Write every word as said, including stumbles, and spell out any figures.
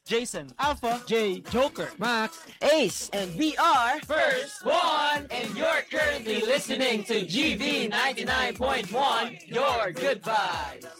Jason, Alpha, Jay, Joker, Max, Ace, and we are First One, and you're currently listening to G B ninety-nine point one, your good vibes.